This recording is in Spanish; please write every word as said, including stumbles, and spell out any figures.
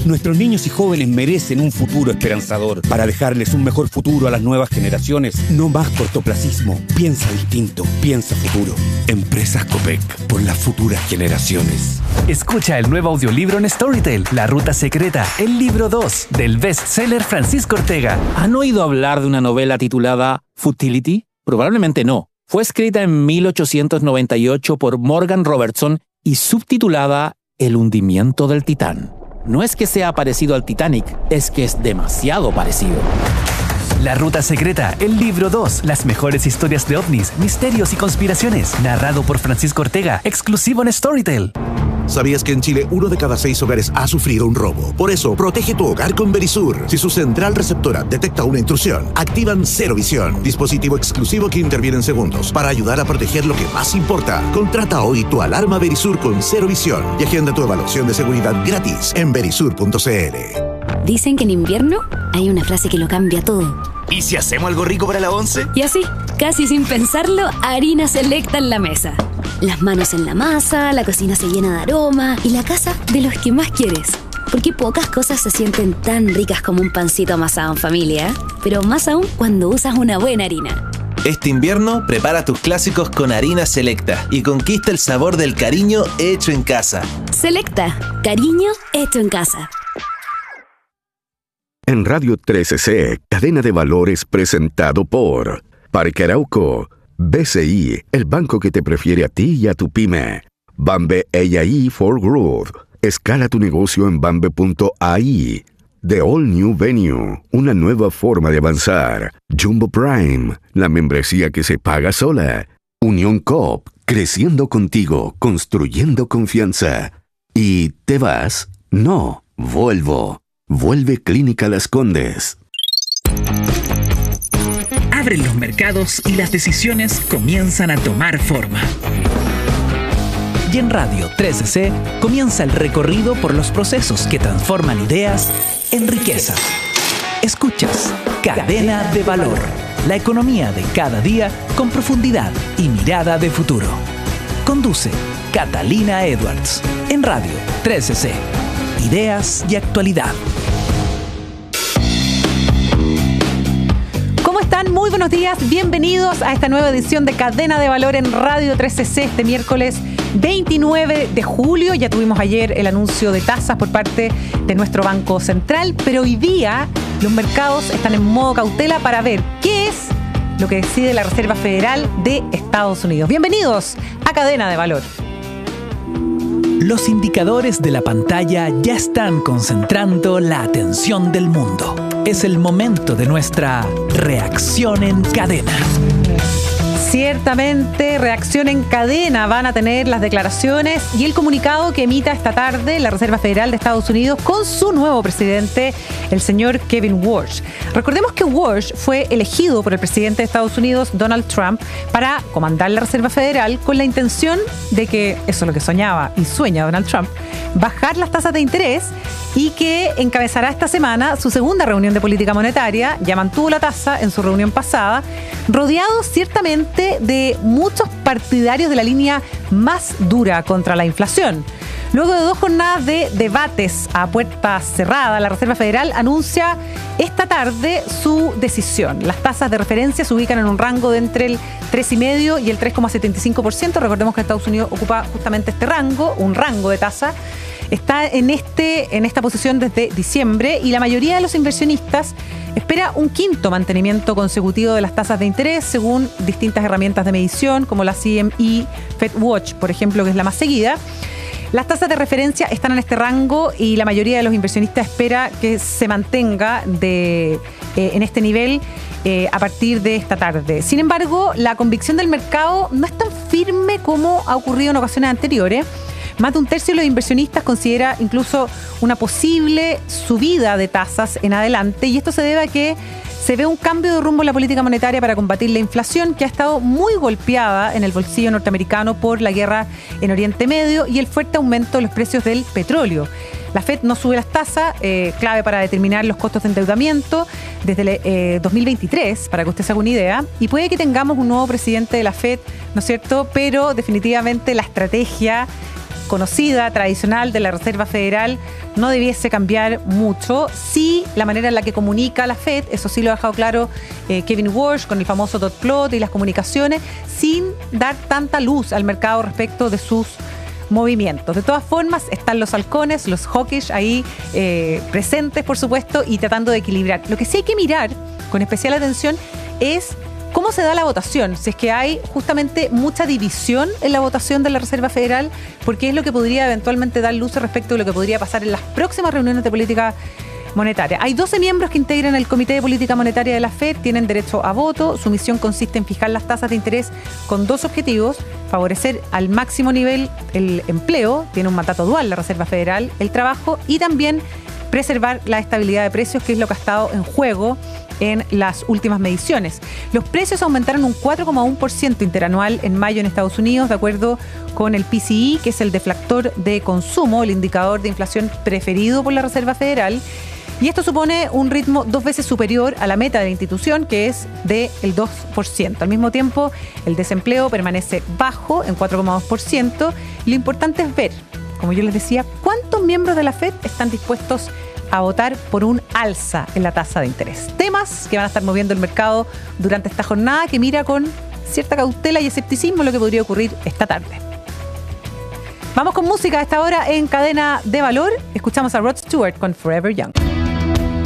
Nuestros niños y jóvenes merecen un futuro esperanzador. Para dejarles un mejor futuro a las nuevas generaciones, no más cortoplacismo. Piensa distinto, piensa futuro. Empresas Copec, por las futuras generaciones. Escucha el nuevo audiolibro en Storytel, La Ruta Secreta, el libro dos del bestseller Francisco Ortega. ¿Han oído hablar de una novela titulada Futility? Probablemente no. Fue escrita en mil ochocientos noventa y ocho por Morgan Robertson y subtitulada El hundimiento del Titán. No es que sea parecido al Titanic, es que es demasiado parecido. La Ruta Secreta, el libro dos, las mejores historias de ovnis, misterios y conspiraciones, narrado por Francisco Ortega, exclusivo en Storytel. ¿Sabías que en Chile uno de cada seis hogares ha sufrido un robo? Por eso, protege tu hogar con Verisur. Si su central receptora detecta una intrusión, activan Cero Visión, dispositivo exclusivo que interviene en segundos para ayudar a proteger lo que más importa. Contrata hoy tu alarma Verisur con Cero Visión y agenda tu evaluación de seguridad gratis en verisur punto c l. Dicen que en invierno hay una frase que lo cambia todo. ¿Y si hacemos algo rico para la once? Y así, casi sin pensarlo, Harina Selecta en la mesa. Las manos en la masa, la cocina se llena de aroma y la casa de los que más quieres. Porque pocas cosas se sienten tan ricas como un pancito amasado en familia, pero más aún cuando usas una buena harina. Este invierno, prepara tus clásicos con Harina Selecta y conquista el sabor del cariño hecho en casa. Selecta, cariño hecho en casa. En Radio trece C, Cadena de Valores presentado por Parque Arauco, B C I, el banco que te prefiere a ti y a tu pyme. Bambe A I for Growth. Escala tu negocio en bambe punto a i. The All New Venue, una nueva forma de avanzar. Jumbo Prime, la membresía que se paga sola. Unión Coop, creciendo contigo, construyendo confianza. ¿Y te vas? No, vuelvo. Vuelve Clínica Las Condes. Abren los mercados y las decisiones comienzan a tomar forma. Y en Radio trece C comienza el recorrido por los procesos que transforman ideas en riqueza. Escuchas Cadena de Valor, la economía de cada día con profundidad y mirada de futuro. Conduce Catalina Edwards en Radio trece C. Ideas y actualidad. ¿Cómo están? Muy buenos días. Bienvenidos a esta nueva edición de Cadena de Valor en Radio trece C este miércoles veintinueve de julio. Ya tuvimos ayer el anuncio de tasas por parte de nuestro Banco Central, pero hoy día los mercados están en modo cautela para ver qué es lo que decide la Reserva Federal de Estados Unidos. Bienvenidos a Cadena de Valor. Los indicadores de la pantalla ya están concentrando la atención del mundo. Es el momento de nuestra reacción en cadena. Ciertamente, reacción en cadena van a tener las declaraciones y el comunicado que emita esta tarde la Reserva Federal de Estados Unidos con su nuevo presidente, el señor Kevin Warsh. Recordemos que Warsh fue elegido por el presidente de Estados Unidos, Donald Trump, para comandar la Reserva Federal con la intención de que, eso es lo que soñaba y sueña Donald Trump, bajar las tasas de interés y que encabezará esta semana su segunda reunión de política monetaria. Ya mantuvo la tasa en su reunión pasada, rodeado ciertamente de muchos partidarios de la línea más dura contra la inflación. Luego de dos jornadas de debates a puertas cerradas, la Reserva Federal anuncia esta tarde su decisión. Las tasas de referencia se ubican en un rango de entre el tres coma cinco por ciento y el tres coma setenta y cinco por ciento. Recordemos que Estados Unidos ocupa justamente este rango, un rango de tasa. Está en, este, en esta posición desde diciembre y la mayoría de los inversionistas espera un quinto mantenimiento consecutivo de las tasas de interés según distintas herramientas de medición como la C M E FedWatch, por ejemplo, que es la más seguida. Las tasas de referencia están en este rango y la mayoría de los inversionistas espera que se mantenga de, eh, en este nivel eh, a partir de esta tarde. Sin embargo, la convicción del mercado no es tan firme como ha ocurrido en ocasiones anteriores. Más de un tercio de los inversionistas considera incluso una posible subida de tasas en adelante, y esto se debe a que se ve un cambio de rumbo en la política monetaria para combatir la inflación, que ha estado muy golpeada en el bolsillo norteamericano por la guerra en Oriente Medio y el fuerte aumento de los precios del petróleo. La Fed no sube las tasas, eh, clave para determinar los costos de endeudamiento desde el eh, dos mil veintitrés, para que usted se haga una idea, y puede que tengamos un nuevo presidente de la Fed, ¿no es cierto? Pero definitivamente la estrategia conocida, tradicional de la Reserva Federal no debiese cambiar mucho. Sí, la manera en la que comunica la Fed, eso sí lo ha dejado claro eh, Kevin Walsh con el famoso dot plot y las comunicaciones, sin dar tanta luz al mercado respecto de sus movimientos. De todas formas, están los halcones, los hawkish ahí eh, presentes, por supuesto, y tratando de equilibrar. Lo que sí hay que mirar con especial atención es cómo se da la votación, si es que hay justamente mucha división en la votación de la Reserva Federal, porque es lo que podría eventualmente dar luz respecto de lo que podría pasar en las próximas reuniones de política monetaria. Hay doce miembros que integran el Comité de Política Monetaria de la Fed, tienen derecho a voto. Su misión consiste en fijar las tasas de interés con dos objetivos: favorecer al máximo nivel el empleo, tiene un mandato dual la Reserva Federal, el trabajo, y también preservar la estabilidad de precios, que es lo que ha estado en juego en las últimas mediciones. Los precios aumentaron un cuatro coma uno por ciento interanual en mayo en Estados Unidos, de acuerdo con el P C E, que es el deflactor de consumo, el indicador de inflación preferido por la Reserva Federal. Y esto supone un ritmo dos veces superior a la meta de la institución, que es del dos por ciento. Al mismo tiempo, el desempleo permanece bajo en cuatro coma dos por ciento. Lo importante es ver, como yo les decía, cuántos miembros de la Fed están dispuestos a votar por un alza en la tasa de interés. Temas que van a estar moviendo el mercado durante esta jornada, que mira con cierta cautela y escepticismo lo que podría ocurrir esta tarde. Vamos con música a esta hora en Cadena de Valor. Escuchamos a Rod Stewart con Forever Young.